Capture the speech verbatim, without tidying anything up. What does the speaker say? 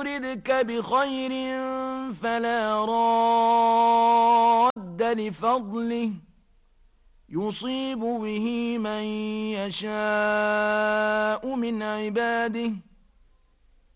يردك بخير فلا راد لفضله يصيب به من يشاء من عباده